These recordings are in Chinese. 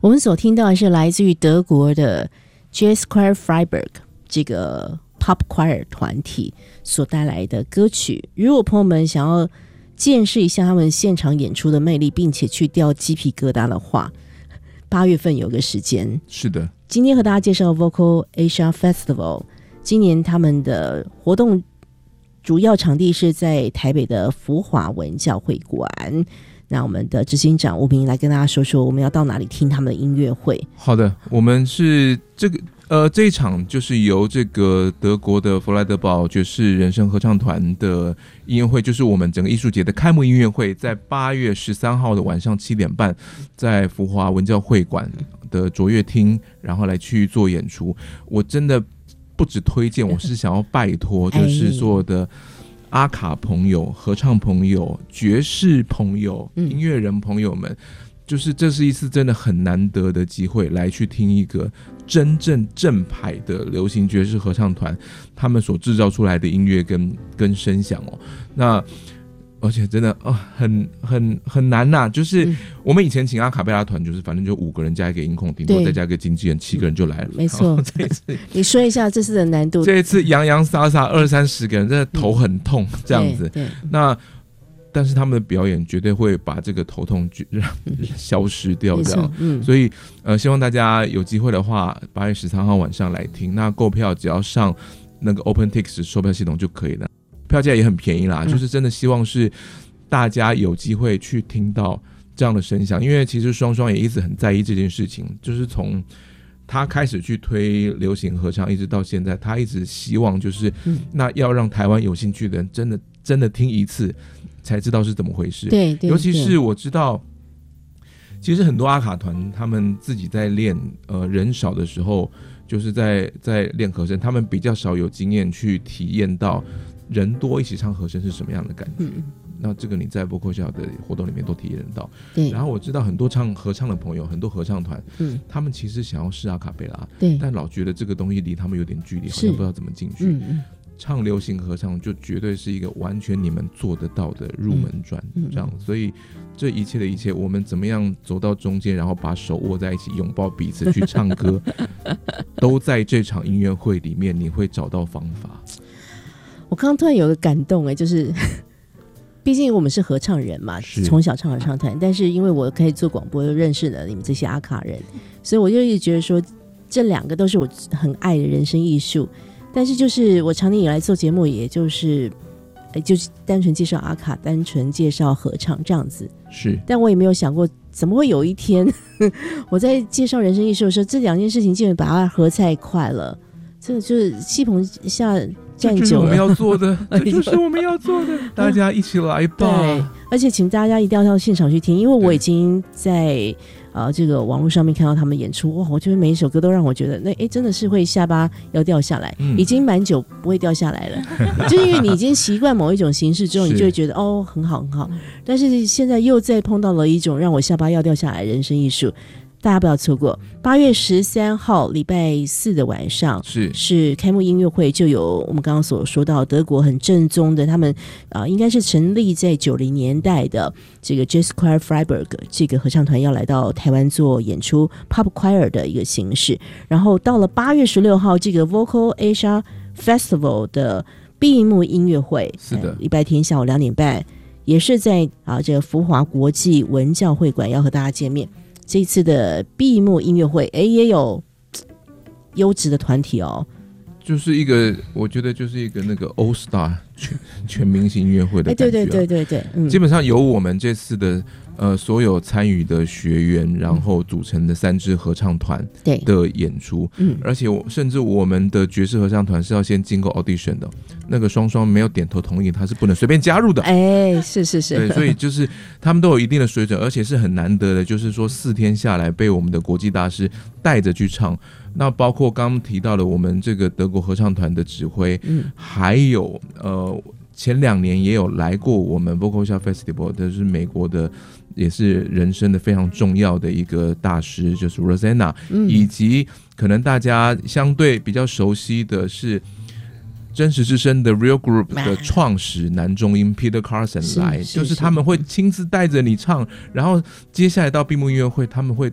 我们所听到的是来自于德国的 Jazz Choir Freiburg 这个 Pop Choir 团体所带来的歌曲。如果朋友们想要见识一下他们现场演出的魅力，并且去掉鸡皮疙瘩的话，8月份有个时间。 是的， 今天和大家介绍 Vocal Asia Festival， 今年他们的活动主要场地是在台北的福华文教会馆。那我们的执行长吴平来跟大家说说我们要到哪里听他们的音乐会。 好的，我们是这一场就是由这个德国的弗莱德堡爵士人声合唱团的音乐会，就是我们整个艺术节的开幕音乐会，在8月13号的晚上7点半，在福华文教会馆的卓越厅，然后来去做演出。我真的不只推荐，我是想要拜托，就是所有的阿卡朋友、合唱朋友、爵士朋友、音乐人朋友们，就是这是一次真的很难得的机会，来去听一个真正正牌的流行爵士合唱团他们所制造出来的音乐跟声响哦。那而且真的很难呐，就是我们以前请阿卡贝拉团，就是反正就5个人加一个音控，顶多再加一个经纪人，7个人就来了。 没错， 这一次你说一下这次的难度。 这一次洋洋洒洒20-30个人，真的头很痛这样子。 对， 那但是他们的表演绝对会把这个头痛消失掉这样。所以希望大家有机会的话，8月13号晚上来听。那购票只要上那个 OpenTix 售票系统就可以了。票价也很便宜啦，就是真的希望是大家有机会去听到这样的声响，因为其实双双也一直很在意这件事情，就是从他开始去推流行合唱一直到现在，他一直希望就是那要让台湾有兴趣的人真的听一次才知道是怎么回事。 对， 尤其是我知道其实很多阿卡团他们自己在练人少的时候，就是在练和声，他们比较少有经验去体验到人多一起唱和声是什么样的感觉。那这个你在 Vocal Asia 的活动里面都体验得到。对。然后我知道很多唱合唱的朋友，很多合唱团，他们其实想要试阿卡贝拉，对，但老觉得这个东西离他们有点距离，好像不知道怎么进去。唱流行合唱就绝对是一个完全你们做得到的入门砖，这样。所以这一切的一切，我们怎么样走到中间，然后把手握在一起，拥抱彼此去唱歌，都在这场音乐会里面，你会找到方法。 我刚刚突然有个感动，就是毕竟我们是合唱人嘛，从小唱合唱团，但是因为我可以做广播，又认识了你们这些阿卡人，所以我就一直觉得说，这2个都是我很爱的人生艺术。但是就是我长年以来做节目，也就是单纯介绍阿卡，单纯介绍合唱这样子。是，但我也没有想过，怎么会有一天我在介绍人生艺术的时候，这2件事情竟然把它合在一块了。这个就是戏棚下站久了，这就是我们要做的，这就是我们要做的，大家一起来吧。对，而且请大家一定要到现场去听，因为我已经在这个网络上面看到他们演出，哇，我觉得每一首歌都让我觉得那真的是会下巴要掉下来，已经蛮久不会掉下来了。就是因为你已经习惯某一种形式之后，你就会觉得哦很好很好，但是现在又再碰到了一种让我下巴要掉下来的人生艺术。大家不要错过8月13号礼拜4的晚上，是开幕音乐会，就有我们刚刚所说到德国很正宗的，他们应该是成立在90年代的这个 Jazz Choir Freiburg 这个合唱团要来到台湾做演出 Pop Choir 的一个形式。然后到了8月16号这个 Vocal Asia Festival 的闭幕音乐会，是的，礼拜天下午2点半，也是在这个福华国际文教会馆要和大家见面。这一次的闭幕音乐会，也有优质的团体哦，就是一个，我觉得就是一个那个 All Star 全明星音乐会的感觉。对，基本上由我们这次的所有参与的学员，然后组成的3支合唱团的演出。而且甚至我们的爵士合唱团是要先经过 audition 的，那个双双没有点头同意，他是不能随便加入的。是，对，所以就是他们都有一定的水准，而且是很难得的，就是说4天下来被我们的国际大师带着去唱。那包括刚刚提到了我们这个德国合唱团的指挥，还有前2年也有来过我们 Vocal Asia Festival 的，是美国的，也是人生的非常重要的一个大师，就是 Rosanna，以及可能大家相对比较熟悉的是真实之声的 Real Group 的创始男中音 Peter Carson 来，就是他们会亲自带着你唱，然后接下来到闭幕音乐会，他们会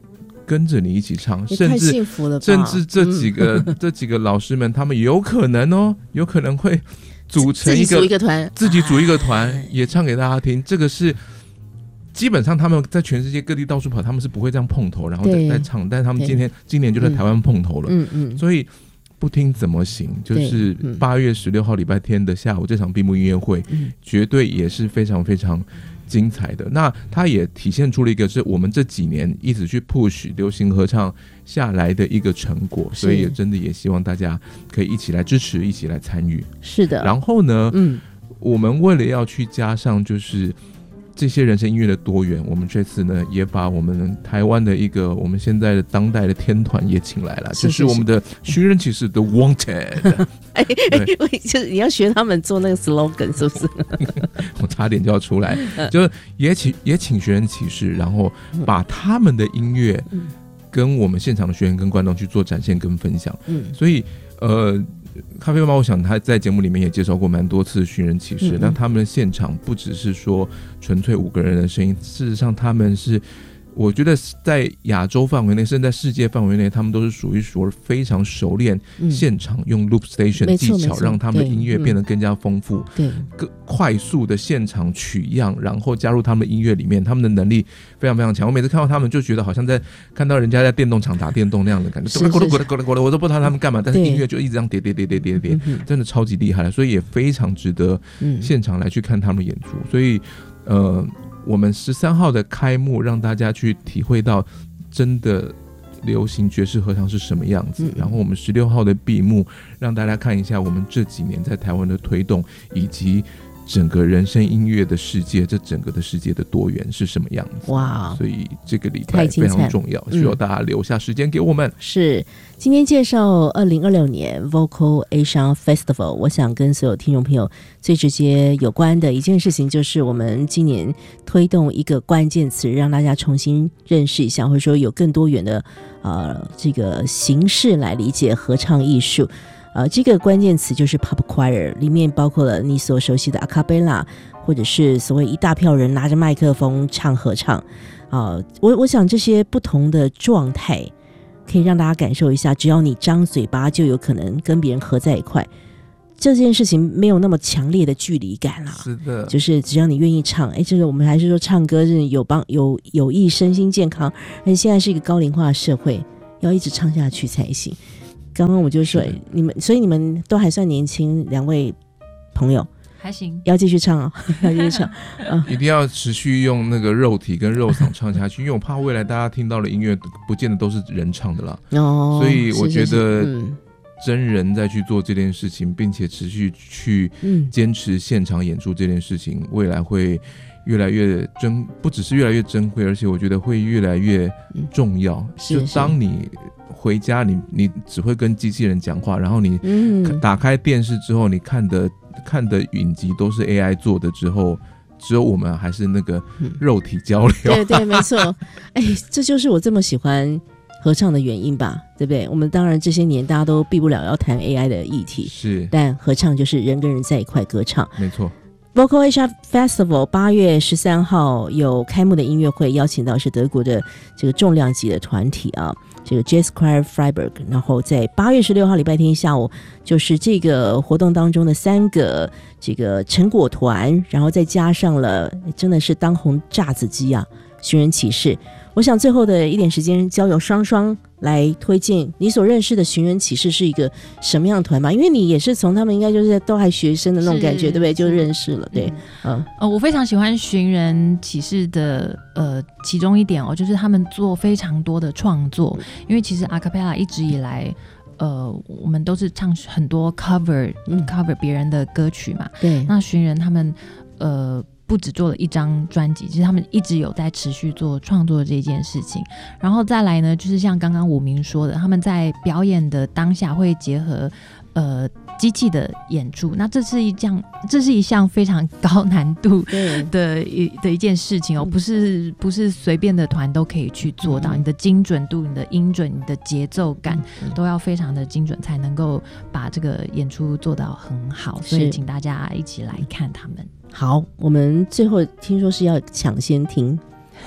跟着你一起唱， 也太幸福了吧， 甚至这几个老师们他们有可能会组成一个自己组一个团， 自己组一个团也唱给大家听。这个是基本上他们在全世界各地到处跑，他们是不会这样碰头然后再唱，但是他们今年就在台湾碰头了，所以不听怎么行，就是8月16号礼拜天的下午这场闭幕音乐会，绝对也是非常非常精彩的。那它也体现出了一个是我们这几年一直去 push 流行合唱下来的一个成果，所以也真的也希望大家可以一起来支持，一起来参与。 是的。 然后呢，我们为了要去加上就是这些人声音乐的多元，我们这次呢也把我们台湾的一个我们现在的当代的天团也请来了，就是我们的寻人启事的 Wanted。 就是你要学他们做那个 slogan 是不是？ 我差点就要出来，就是也请寻人启事，然后把他们的音乐跟我们现场的学员跟观众去做展现跟分享。所以咖啡妈妈我想他在节目里面也介绍过蛮多次寻人启事，但他们的现场不只是说纯粹5个人的声音，事实上他们是我觉得在亚洲范围内甚至在世界范围内他们都是数一数二非常熟练现场用 loop station 技巧让他们的音乐变得更加丰富，更快速的现场取样然后加入他们的音乐里面，他们的能力非常非常强。我每次看到他们就觉得好像在看到人家在电动场打电动那样的感觉，我都不知道他们干嘛，但是音乐就一直这样叠，真的超级厉害了，所以也非常值得现场来去看他们演出。所以我们13号的开幕让大家去体会到真的流行爵士合唱是什么样子，然后我们16号的闭幕让大家看一下我们这几年在台湾的推动以及整个人声音乐的世界，这整个的世界的多元是什么样子。哇！所以这个礼拜非常重要，需要大家留下时间给我们。 是今天介绍2026年 Vocal Asia Festival， 我想跟所有听众朋友最直接有关的一件事情，就是我们今年推动一个关键词，让大家重新认识一下，或者说有更多元的这个形式来理解合唱艺术。这个关键词就是 Pop Choir， 里面包括了你所熟悉的 Acapella， 或者是所谓一大票人拿着麦克风唱合唱。我想这些不同的状态可以让大家感受一下，只要你张嘴巴就有可能跟别人合在一块，这件事情没有那么强烈的距离感啦。 是的， 就是只要你愿意唱，这个我们还是说唱歌是有益身心健康，而且现在是一个高龄化的社会，要一直唱下去才行。刚刚我就说所以你们都还算年轻，两位朋友还行， 要继续唱哦，要继续唱一定要持续用那个肉体跟肉嗓唱下去，因为我怕未来大家听到的音乐不见得都是人唱的啦。所以我觉得真人在去做这件事情，并且持续去坚持现场演出这件事情，未来会越来越不只是越来越珍贵，而且我觉得会越来越重要。就当你回家你只会跟机器人讲话，然后你打开电视之后你看的影集都是 AI 做的之后，只有我们还是那个肉体交流。 对没错。这就是我这么喜欢合唱的原因吧，对不对？我们当然这些年大家都避不了要谈 AI 的议题， 是， 但合唱就是人跟人在一块歌唱。 没错。 Vocal Asia Festival 8月13号有开幕的音乐会，邀请到是德国的这个重量级的团体这个 Jazz Choir Freiburg， 然后在8月16号礼拜天下午，就是这个活动当中的3个这个成果团，然后再加上了真的是当红炸子鸡寻人启事。我想最后的一点时间交由双双来推荐你所认识的寻人启事是一个什么样的团吧，因为你也是从他们应该就是都还学生的那种感觉，对不对？就认识了。对， 我非常喜欢寻人启事的其中一点就是他们做非常多的创作，因为其实 Acapella 一直以来我们都是唱很多 cover 别人的歌曲嘛。 对， 那寻人他们不只做了一张专辑，其实他们一直有在持续做创作这件事情。然后再来呢，就是像刚刚武明说的，他们在表演的当下会结合机器的演出，那这是一项非常高难度的一件事情不是随便的团都可以去做到。你的精准度、你的音准、你的节奏感都要非常的精准，才能够把这个演出做到很好。所以请大家一起来看他们。 好，我们最后听说是要抢先听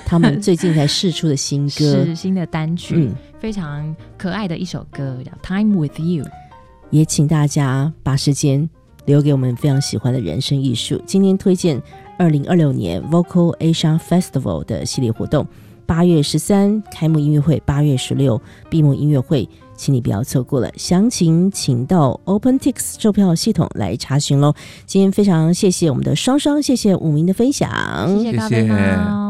他们最近才释出的新歌， 是新的单曲，非常可爱的一首歌，叫 Time with You。 也请大家把时间留给我们非常喜欢的人声艺术。今天推荐2026年 Vocal Asia Festival 的系列活动，8月13开幕音乐会，8月16闭幕音乐会，请你不要错过了。详情请到 OpenTix 售票系统来查询咯。今天非常谢谢我们的双双，谢谢武明的分享， 谢谢咖啡猫。